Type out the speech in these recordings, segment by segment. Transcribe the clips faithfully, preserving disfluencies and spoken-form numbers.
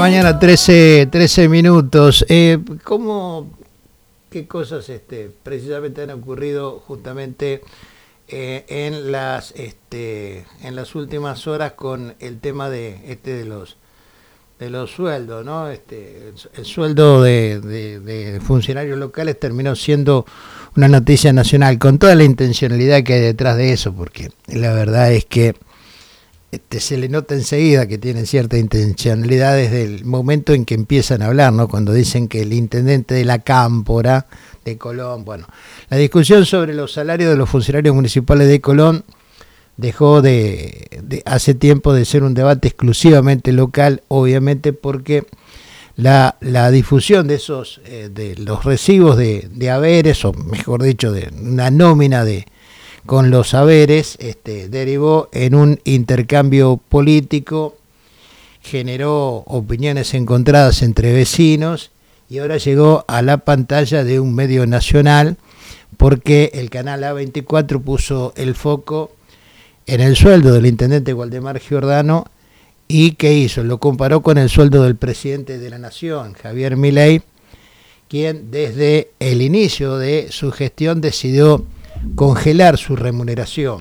mañana, trece, trece minutos. Eh, ¿Cómo, qué cosas este, precisamente han ocurrido justamente eh, en las este, en las últimas horas con el tema de este de los de los sueldos, ¿no? Este, el, el sueldo de, de, de funcionarios locales terminó siendo una noticia nacional, con toda la intencionalidad que hay detrás de eso, porque la verdad es que Este, se le nota enseguida que tienen cierta intencionalidad desde el momento en que empiezan a hablar, ¿no? Cuando dicen que el intendente de la Cámpora de Colón, bueno, la discusión sobre los salarios de los funcionarios municipales de Colón dejó de, de hace tiempo de ser un debate exclusivamente local, obviamente porque la, la difusión de esos, eh, de los recibos de, de haberes, o mejor dicho, de una nómina de con los haberes, este, derivó en un intercambio político, generó opiniones encontradas entre vecinos y ahora llegó a la pantalla de un medio nacional porque el canal A veinticuatro puso el foco en el sueldo del intendente Waldemar Giordano y ¿qué hizo? Lo comparó con el sueldo del presidente de la Nación, Javier Milei, quien desde el inicio de su gestión decidió congelar su remuneración.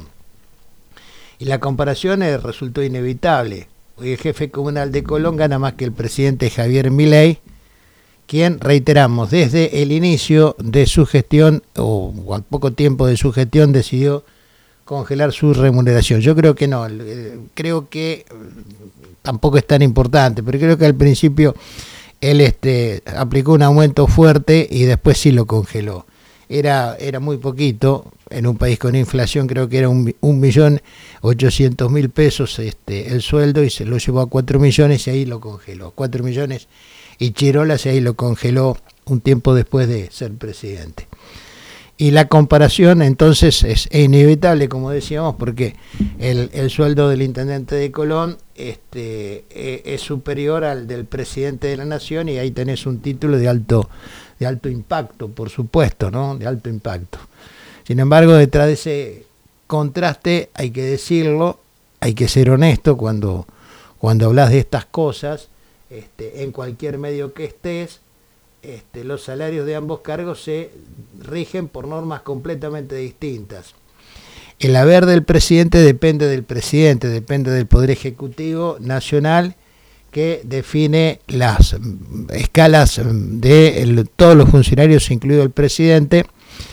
Y la comparación eh, resultó inevitable. Hoy el jefe comunal de Colón gana más que el presidente Javier Milei, quien, reiteramos, desde el inicio de su gestión, o, o al poco tiempo de su gestión, decidió congelar su remuneración. Yo creo que no, eh, creo que tampoco es tan importante, pero creo que al principio él este, aplicó un aumento fuerte y después sí lo congeló. Era, era muy poquito, en un país con inflación creo que era un, un millón ochocientos mil pesos este, el sueldo y se lo llevó a cuatro millones y ahí lo congeló. Cuatro millones y chirolas y ahí lo congeló un tiempo después de ser presidente. Y la comparación entonces es inevitable, como decíamos, porque el, el sueldo del intendente de Colón este, es superior al del presidente de la Nación y ahí tenés un título de alto de alto impacto, por supuesto, ¿no? De alto impacto. Sin embargo, detrás de ese contraste, hay que decirlo, hay que ser honesto cuando, cuando hablas de estas cosas, este, en cualquier medio que estés, este, los salarios de ambos cargos se rigen por normas completamente distintas. El haber del presidente depende del presidente, depende del Poder Ejecutivo Nacional, que define las escalas de el, todos los funcionarios, incluido el presidente,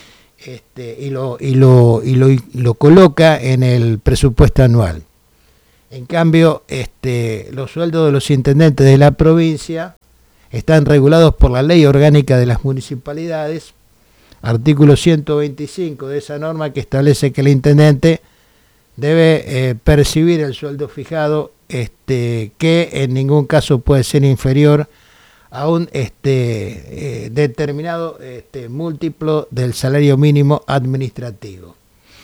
este, y, lo, y, lo, y, lo, y lo coloca en el presupuesto anual. En cambio, este, los sueldos de los intendentes de la provincia están regulados por la Ley Orgánica de las Municipalidades, artículo ciento veinticinco de esa norma que establece que el intendente debe eh, percibir el sueldo fijado este, que en ningún caso puede ser inferior a un este, eh, determinado este, múltiplo del salario mínimo administrativo.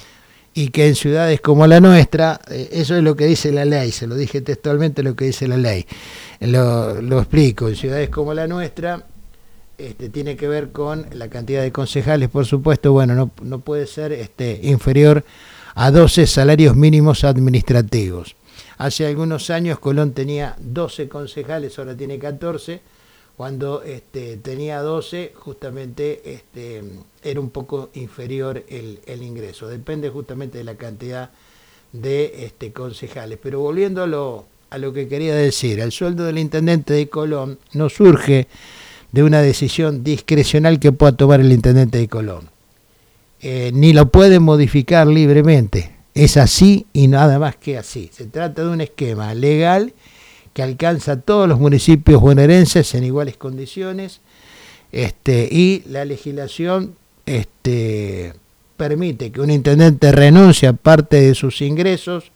Y que en ciudades como la nuestra, eh, eso es lo que dice la ley, se lo dije textualmente lo que dice la ley. Lo, lo explico, en ciudades como la nuestra, este, tiene que ver con la cantidad de concejales, por supuesto, bueno, no, no puede ser este, inferior a doce salarios mínimos administrativos. Hace algunos años Colón tenía doce concejales, ahora tiene catorce. Cuando este, tenía doce, justamente este, era un poco inferior el, el ingreso. Depende justamente de la cantidad de este, concejales. Pero volviendo a lo, a lo que quería decir, el sueldo del intendente de Colón no surge de una decisión discrecional que pueda tomar el intendente de Colón. Eh, ni lo puede modificar libremente. Es así y nada más que así. Se trata de un esquema legal que alcanza a todos los municipios bonaerenses en iguales condiciones, este, y la legislación este, permite que un intendente renuncie a parte de sus ingresos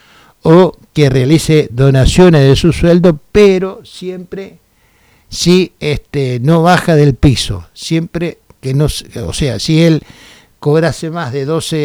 o que realice donaciones de su sueldo, pero siempre si este, no baja del piso, siempre que no, o sea, si él cobrase más de doce